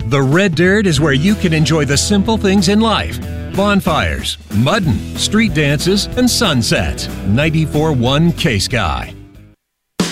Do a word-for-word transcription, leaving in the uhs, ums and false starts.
The Red Dirt is where you can enjoy the simple things in life. Bonfires, mudding, street dances, and sunsets. ninety-four point one K-Sky.